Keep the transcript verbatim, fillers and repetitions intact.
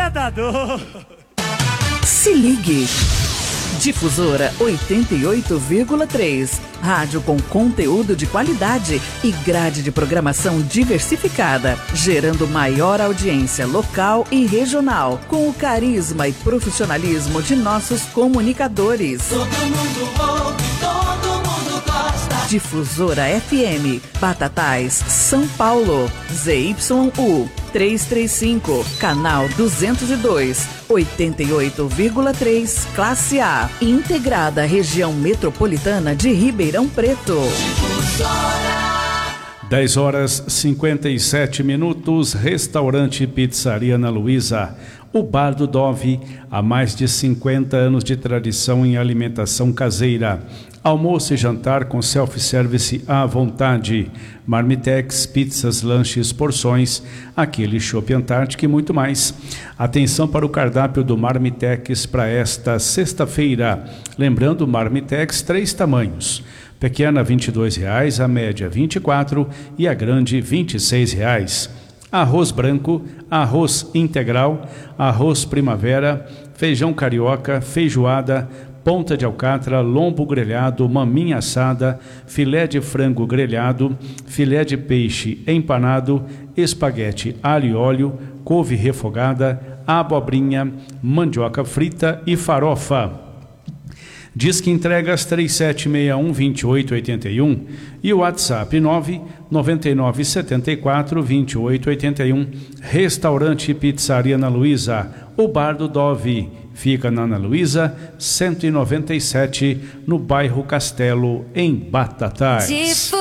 tá doido. Se ligue. Difusora oitenta e oito vírgula três. Rádio com conteúdo de qualidade e grade de programação diversificada, gerando maior audiência local e regional, com o carisma e profissionalismo de nossos comunicadores. Todo mundo ouve, todo mundo gosta. Difusora F M, Batatais, São Paulo, Z Y U trezentos e trinta e cinco, canal duzentos e dois, oitenta e oito vírgula três, classe A, integrada à região metropolitana de Ribeirão Preto. dez horas e cinquenta e sete minutos, restaurante Pizzaria Ana Luísa. O Bar do Dove, há mais de cinquenta anos de tradição em alimentação caseira. Almoço e jantar com self-service à vontade. Marmitex, pizzas, lanches, porções, aquele chopp Antártica e muito mais. Atenção para o cardápio do Marmitex para esta sexta-feira. Lembrando, Marmitex, três tamanhos. Pequena, vinte e dois reais, a média, vinte e quatro reais e a grande, vinte e seis reais. Arroz branco, arroz integral, arroz primavera, feijão carioca, feijoada, ponta de alcatra, lombo grelhado, maminha assada, filé de frango grelhado, filé de peixe empanado, espaguete alho e óleo, couve refogada, abobrinha, mandioca frita e farofa. Disque entregas três sete seis um, dois oito oito um e o WhatsApp nove nove nove sete quatro, dois oito oito um. Restaurante Pizzaria Ana Luísa, o Bar do Dove. Fica na Ana Luísa, cento e noventa e sete, no bairro Castelo, em Batatais.